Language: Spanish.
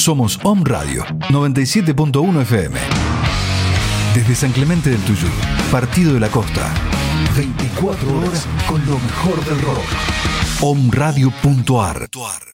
Somos Om Radio 97.1 FM. Desde San Clemente del Tuyú, Partido de la Costa. 24 horas con lo mejor del rock. Omradio.ar